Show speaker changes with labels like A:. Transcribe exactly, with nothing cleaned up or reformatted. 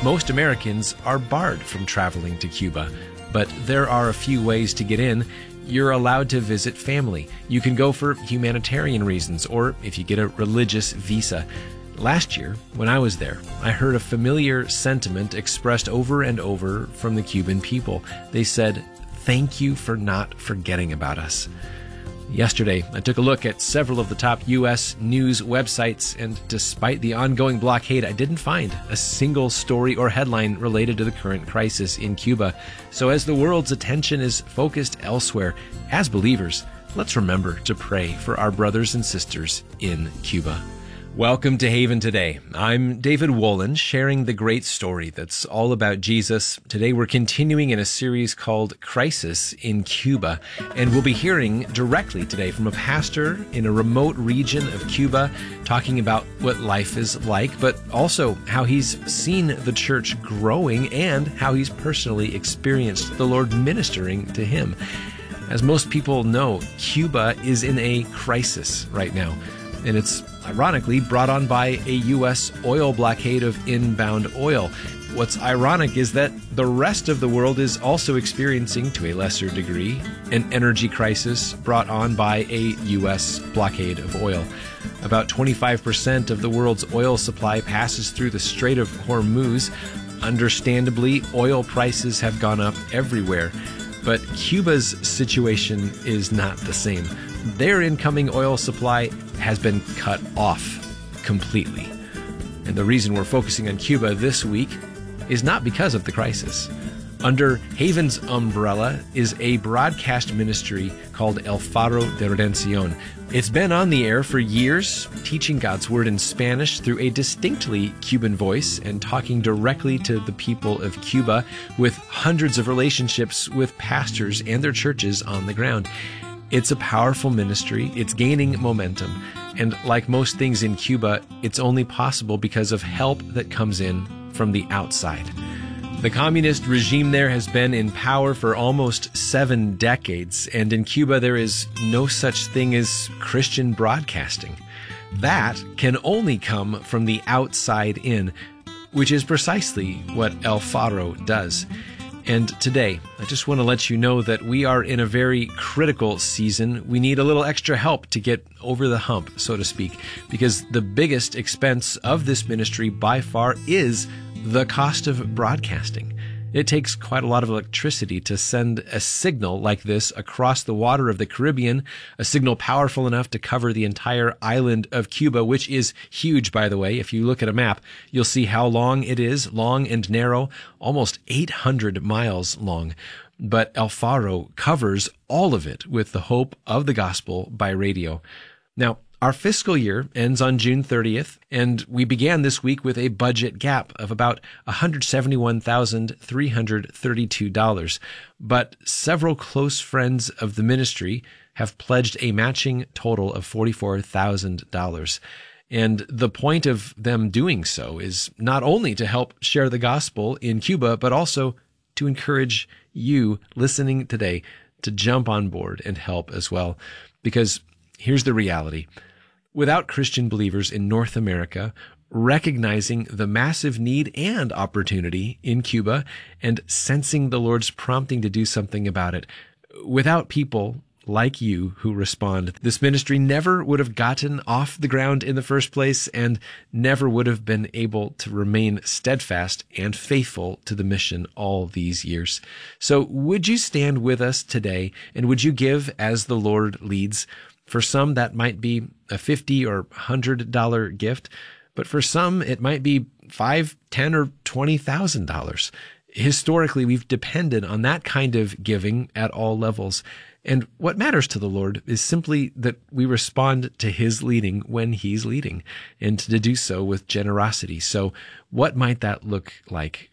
A: Most Americans are barred from traveling to Cuba, but there are a few ways to get in. You're allowed to visit family. You can go for humanitarian reasons, or if you get a religious visa. Last year, when I was there, I heard a familiar sentiment expressed over and over from the Cuban people. They said, "Thank you for not forgetting about us." Yesterday, I took a look at several of the top U S news websites, and despite the ongoing blockade, I didn't find a single story or headline related to the current crisis in Cuba. So as the world's attention is focused elsewhere, as believers, let's remember to pray for our brothers and sisters in Cuba. Welcome to Haven Today. I'm David Wolin, sharing the great story that's all about Jesus. Today we're continuing in a series called Crisis in Cuba, and we'll be hearing directly today from a pastor in a remote region of Cuba, talking about what life is like, but also how he's seen the church growing and how he's personally experienced the Lord ministering to him. As most people know, Cuba is in a crisis right now, and it's ironically brought on by a U S oil blockade of inbound oil. What's ironic is that the rest of the world is also experiencing, to a lesser degree, an energy crisis brought on by a U S blockade of oil. About twenty-five percent of the world's oil supply passes through the Strait of Hormuz. Understandably, oil prices have gone up everywhere. But Cuba's situation is not the same. Their incoming oil supply has been cut off completely. And the reason we're focusing on Cuba this week is not because of the crisis. Under Haven's umbrella is a broadcast ministry called El Faro de Redención. It's been on the air for years, teaching God's Word in Spanish through a distinctly Cuban voice and talking directly to the people of Cuba, with hundreds of relationships with pastors and their churches on the ground. It's a powerful ministry. It's gaining momentum. And like most things in Cuba, it's only possible because of help that comes in from the outside. The communist regime there has been in power for almost seven decades, and in Cuba there is no such thing as Christian broadcasting. That can only come from the outside in, which is precisely what El Faro does. And today, I just want to let you know that we are in a very critical season. We need a little extra help to get over the hump, so to speak, because the biggest expense of this ministry by far is the cost of broadcasting. It takes quite a lot of electricity to send a signal like this across the water of the Caribbean, a signal powerful enough to cover the entire island of Cuba, which is huge, by the way. If you look at a map, you'll see how long it is, long and narrow, almost eight hundred miles long. But El Faro covers all of it with the hope of the gospel by radio. Now, our fiscal year ends on June thirtieth, and we began this week with a budget gap of about one hundred seventy-one thousand three hundred thirty-two dollars. But several close friends of the ministry have pledged a matching total of forty-four thousand dollars. And the point of them doing so is not only to help share the gospel in Cuba, but also to encourage you listening today to jump on board and help as well. Because here's the reality. Without Christian believers in North America recognizing the massive need and opportunity in Cuba and sensing the Lord's prompting to do something about it, without people like you who respond, this ministry never would have gotten off the ground in the first place and never would have been able to remain steadfast and faithful to the mission all these years. So would you stand with us today, and would you give as the Lord leads? For some, that might be a fifty or one hundred dollars gift, but for some, it might be five, ten, or twenty thousand dollars. Historically, we've depended on that kind of giving at all levels. And what matters to the Lord is simply that we respond to His leading when He's leading, and to do so with generosity. So what might that look like